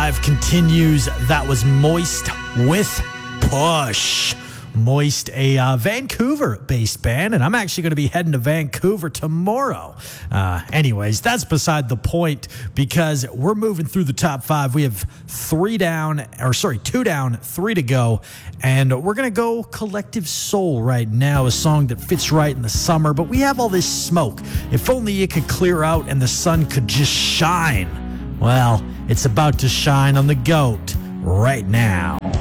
5 continues. That was Moist with Push. Moist, a Vancouver-based band, and I'm actually going to be heading to Vancouver tomorrow. Anyways, that's beside the point because we're moving through the top 5. We have 2 down, 3 to go, and we're going to go Collective Soul right now, a song that fits right in the summer, but we have all this smoke. If only it could clear out and the sun could just shine. Well, it's about to shine on the GOAT right now.